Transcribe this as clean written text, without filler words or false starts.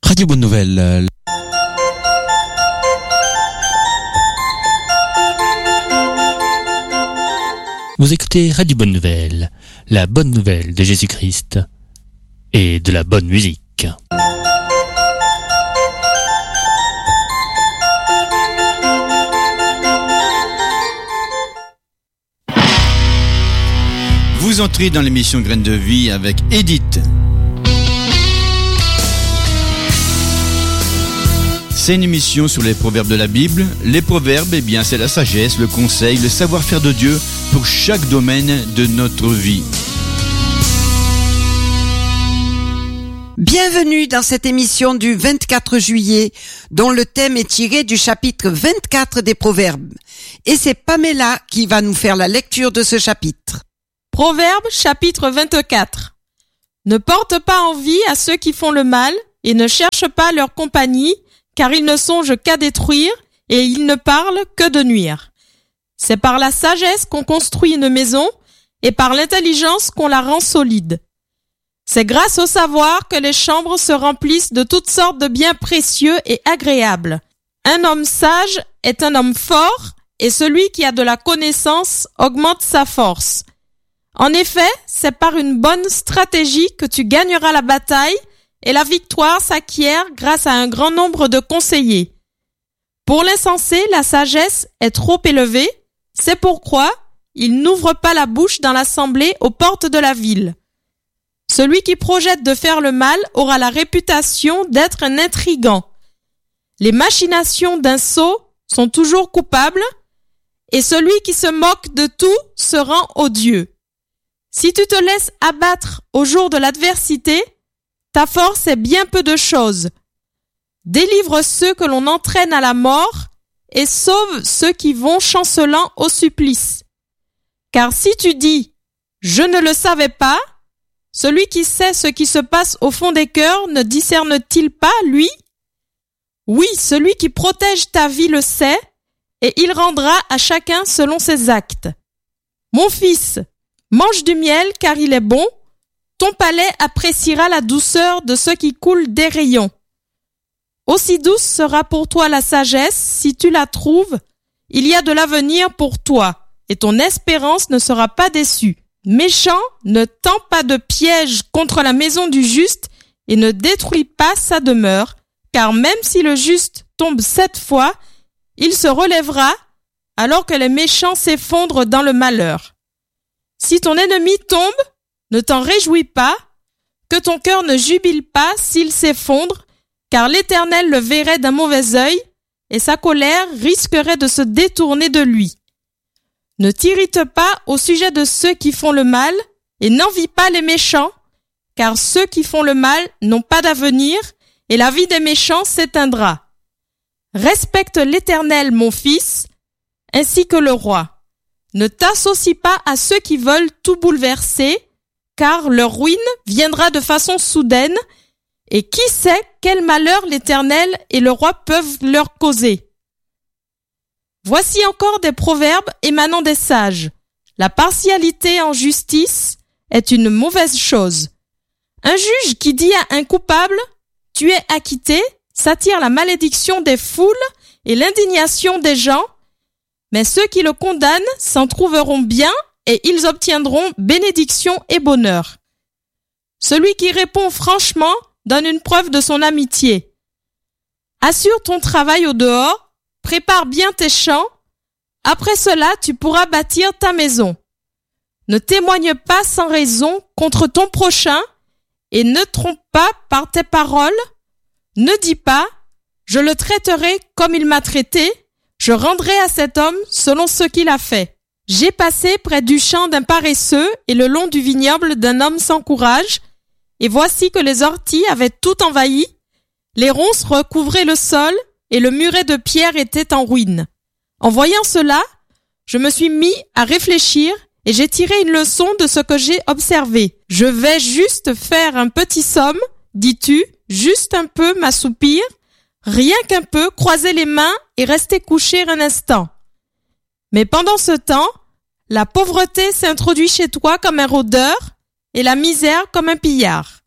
Radio Bonne Nouvelle. Vous écoutez Radio Bonne Nouvelle, la bonne nouvelle de Jésus-Christ et de la bonne musique. Vous entrez dans l'émission Graines de Vie avec Edith. C'est une émission sur les proverbes de la Bible. Les proverbes, eh bien, c'est la sagesse, le conseil, le savoir-faire de Dieu pour chaque domaine de notre vie. Bienvenue dans cette émission du 24 juillet, dont le thème est tiré du chapitre 24 des Proverbes. Et c'est Pamela qui va nous faire la lecture de ce chapitre. Proverbes, chapitre 24. Ne porte pas envie à ceux qui font le mal et ne cherche pas leur compagnie, car ils ne songent qu'à détruire et ils ne parlent que de nuire. C'est par la sagesse qu'on construit une maison et par l'intelligence qu'on la rend solide. C'est grâce au savoir que les chambres se remplissent de toutes sortes de biens précieux et agréables. Un homme sage est un homme fort et celui qui a de la connaissance augmente sa force. En effet, c'est par une bonne stratégie que tu gagneras la bataille et la victoire s'acquiert grâce à un grand nombre de conseillers. Pour l'insensé, la sagesse est trop élevée, c'est pourquoi il n'ouvre pas la bouche dans l'assemblée aux portes de la ville. Celui qui projette de faire le mal aura la réputation d'être un intrigant. Les machinations d'un sot sont toujours coupables, et celui qui se moque de tout se rend odieux. Si tu te laisses abattre au jour de l'adversité, ta force est bien peu de choses. Délivre ceux que l'on entraîne à la mort et sauve ceux qui vont chancelant au supplice. Car si tu dis « Je ne le savais pas », celui qui sait ce qui se passe au fond des cœurs ne discerne-t-il pas, lui? Oui, celui qui protège ta vie le sait, et il rendra à chacun selon ses actes. Mon fils, mange du miel car il est bon, ton palais appréciera la douceur de ce qui coule des rayons. Aussi douce sera pour toi la sagesse, si tu la trouves, il y a de l'avenir pour toi, et ton espérance ne sera pas déçue. Méchant, ne tends pas de piège contre la maison du juste, et ne détruis pas sa demeure, car même si le juste tombe 7 fois, il se relèvera, alors que les méchants s'effondrent dans le malheur. Si ton ennemi tombe, ne t'en réjouis pas, que ton cœur ne jubile pas s'il s'effondre, car l'Éternel le verrait d'un mauvais œil, et sa colère risquerait de se détourner de lui. Ne t'irrite pas au sujet de ceux qui font le mal, et n'envie pas les méchants, car ceux qui font le mal n'ont pas d'avenir, et la vie des méchants s'éteindra. Respecte l'Éternel, mon fils, ainsi que le roi. Ne t'associe pas à ceux qui veulent tout bouleverser, car leur ruine viendra de façon soudaine, et qui sait quel malheur l'Éternel et le roi peuvent leur causer. Voici encore des proverbes émanant des sages. La partialité en justice est une mauvaise chose. Un juge qui dit à un coupable « Tu es acquitté » s'attire la malédiction des foules et l'indignation des gens, mais ceux qui le condamnent s'en trouveront bien et ils obtiendront bénédiction et bonheur. Celui qui répond franchement donne une preuve de son amitié. Assure ton travail au dehors, prépare bien tes champs, après cela tu pourras bâtir ta maison. Ne témoigne pas sans raison contre ton prochain et ne trompe pas par tes paroles. Ne dis pas « Je le traiterai comme il m'a traité, je rendrai à cet homme selon ce qu'il a fait. » J'ai passé près du champ d'un paresseux et le long du vignoble d'un homme sans courage, et voici que les orties avaient tout envahi, les ronces recouvraient le sol et le muret de pierre était en ruine. En voyant cela, je me suis mis à réfléchir et j'ai tiré une leçon de ce que j'ai observé. Je vais juste faire un petit somme, dis-tu, juste un peu m'assoupir, rien qu'un peu croiser les mains et rester couché un instant. Mais pendant ce temps, la pauvreté s'introduit chez toi comme un rôdeur et la misère comme un pillard.